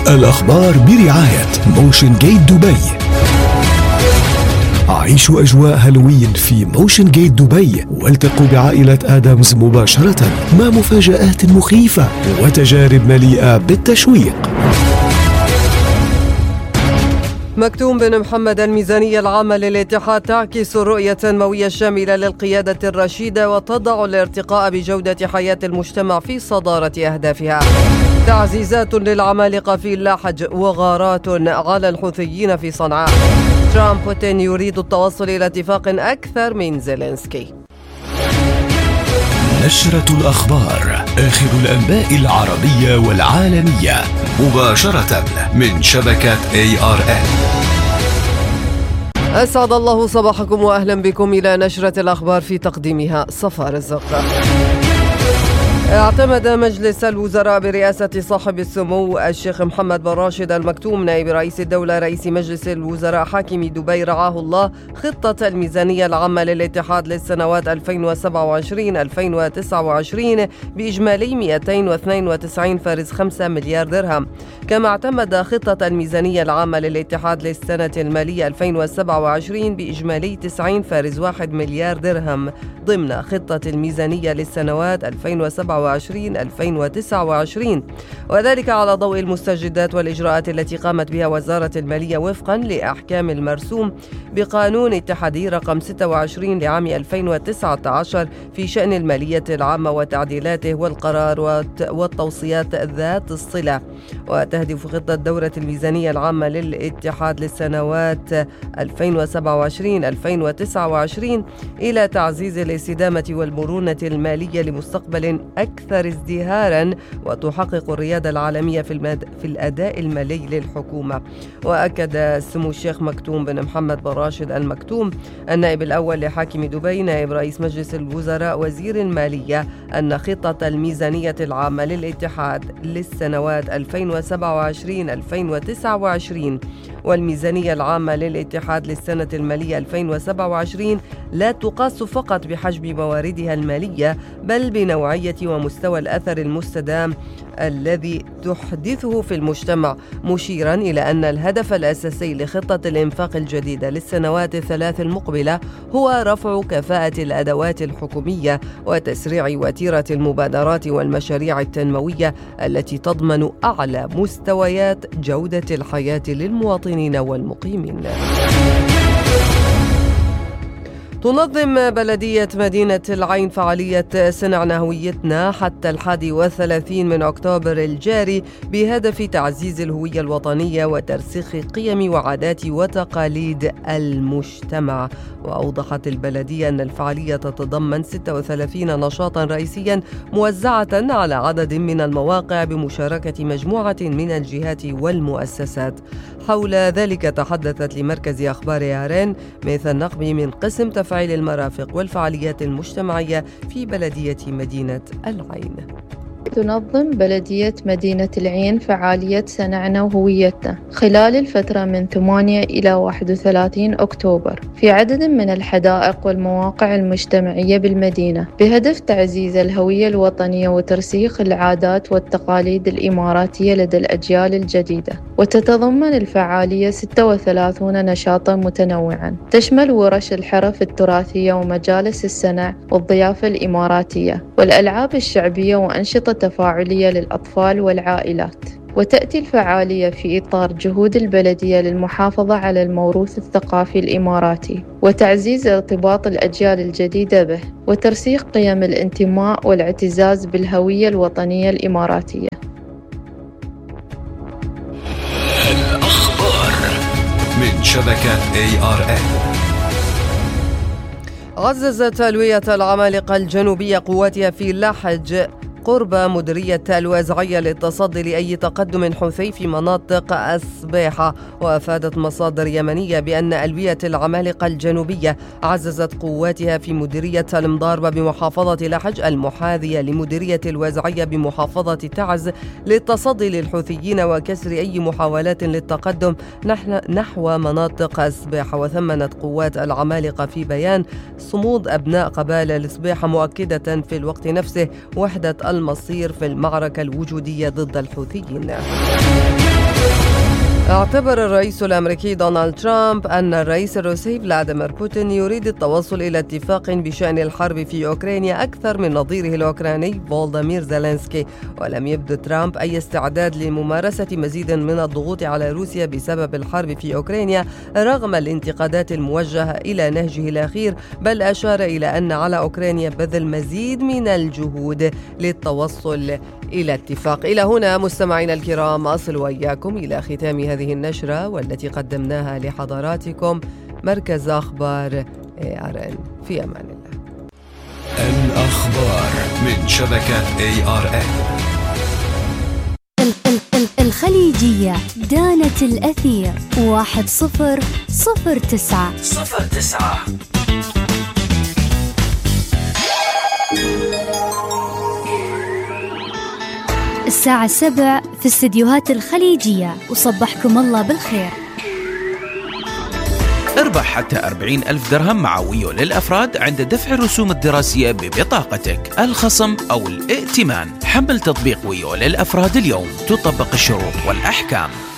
الأخبار برعاية موشن جيت دبي. عيشوا أجواء هالوين في موشن جيت دبي، والتقوا بعائلة آدمز مباشرة مع مفاجآت مخيفة وتجارب مليئة بالتشويق. مكتوم بن محمد: الميزانية العامة للاتحاد تعكس الرؤية التنموية الشاملة للقيادة الرشيدة وتضع الارتقاء بجودة حياة المجتمع في صدارة أهدافها. تعزيزات للعمالقة في اللاحج وغارات على الحوثيين في صنعاء. ترامب: بوتين يريد التوصل إلى اتفاق أكثر من زيلينسكي. نشرة الأخبار، آخر الأنباء العربية والعالمية مباشرة من شبكة ARN. أسعد الله صباحكم وأهلا بكم إلى نشرة الأخبار، في تقديمها صفار الزرقاء. اعتمد مجلس الوزراء برئاسة صاحب السمو الشيخ محمد بن راشد المكتوم نائب رئيس الدولة رئيس مجلس الوزراء حاكم دبي رعاه الله خطة الميزانية العامة للاتحاد للسنوات 2027-2029 بإجمالي 292.5 مليار درهم. كما اعتمد خطة الميزانية العامة للاتحاد للسنة المالية 2027 بإجمالي 90.1 مليار درهم ضمن خطة الميزانية للسنوات 2027-2029، وذلك على ضوء المستجدات والإجراءات التي قامت بها وزارة المالية وفقا لأحكام المرسوم بقانون اتحادي رقم 26 لعام 2019 في شأن المالية العامة وتعديلاته والقرار والتوصيات ذات الصلة. وتهدف خطة دورة الميزانية العامة للاتحاد للسنوات 2027-2029 إلى تعزيز الاستدامة والمرونة المالية لمستقبل أكثر ازدهارا، وتحقق الريادة العالمية في الأداء المالي للحكومة. وأكد سمو الشيخ مكتوم بن محمد بن راشد المكتوم النائب الأول لحاكم دبي نائب رئيس مجلس الوزراء وزير المالية أن خطة الميزانية العامة للاتحاد للسنوات 2027-2029 والميزانية العامة للاتحاد للسنة المالية 2027 لا تقاس فقط بحجم مواردها المالية، بل بنوعية ومستوى الأثر المستدام الذي تحدثه في المجتمع، مشيرا إلى أن الهدف الأساسي لخطة الإنفاق الجديدة للسنوات الثلاث المقبلة هو رفع كفاءة الأدوات الحكومية وتسريع وتيرة المبادرات والمشاريع التنموية التي تضمن أعلى مستويات جودة الحياة للمواطنين والمقيمين. تنظم بلدية مدينة العين فعالية صنعنا هويتنا حتى 31 من أكتوبر الجاري بهدف تعزيز الهوية الوطنية وترسيخ قيم وعادات وتقاليد المجتمع. وأوضحت البلدية أن الفعالية تتضمن 36 نشاطا رئيسيا موزعة على عدد من المواقع بمشاركة مجموعة من الجهات والمؤسسات. حول ذلك تحدثت لمركز أخبار ARN ميثان نقبي من قسم تفعيل المرافق والفعاليات المجتمعية في بلدية مدينة العين. تنظم بلدية مدينة العين فعالية صنعنا وهويتنا خلال الفترة من 8 إلى 31 أكتوبر في عدد من الحدائق والمواقع المجتمعية بالمدينة بهدف تعزيز الهوية الوطنية وترسيخ العادات والتقاليد الإماراتية لدى الأجيال الجديدة. وتتضمن الفعالية 36 نشاطا متنوعا تشمل ورش الحرف التراثية ومجالس الصنع والضيافة الإماراتية والألعاب الشعبية وأنشطة تفاعلية للأطفال والعائلات. وتأتي الفعالية في إطار جهود البلدية للمحافظة على الموروث الثقافي الإماراتي وتعزيز ارتباط الأجيال الجديدة به وترسيخ قيم الانتماء والاعتزاز بالهوية الوطنية الإماراتية. الأخبار من شبكة ARN. عززت ألوية العمالقة الجنوبية قواتها في لاحج قرب مديرية الوازعية للتصدي لأي تقدم حوثي في مناطق الصبيحة. وأفادت مصادر يمنية بأن ألوية العمالقة الجنوبية عززت قواتها في مديرية المضاربة بمحافظة لحج المحاذية لمديرية الوازعية بمحافظة تعز للتصدي للحوثيين وكسر أي محاولات للتقدم نحو مناطق الصبيحة. وثمنت قوات العمالقة في بيان صمود أبناء قبائل الصبيحة، مؤكدة في الوقت نفسه وحدة المصير في المعركة الوجودية ضد الحوثيين. اعتبر الرئيس الأمريكي دونالد ترامب أن الرئيس الروسي فلاديمير بوتين يريد التوصل إلى اتفاق بشأن الحرب في أوكرانيا أكثر من نظيره الأوكراني فولوديمير زيلينسكي، ولم يبدو ترامب أي استعداد لممارسة مزيد من الضغوط على روسيا بسبب الحرب في أوكرانيا رغم الانتقادات الموجهة إلى نهجه الأخير، بل أشار إلى أن على أوكرانيا بذل مزيد من الجهود للتوصل إلى اتفاق. إلى هنا مستمعينا الكرام أصل وإياكم إلى ختام هذه النشرة والتي قدمناها لحضراتكم مركز أخبار ARN. في أمان الله. الأخبار من شبكة ARN. الخليجية دانت الأثير 1009. الساعة 7 في استديوهات الخليجية، وصبحكم الله بالخير. اربح حتى 40,000 درهم مع ويو للأفراد عند دفع الرسوم الدراسية ببطاقتك، الخصم أو الائتمان. حمل تطبيق ويو للأفراد اليوم، تطبق الشروط والأحكام.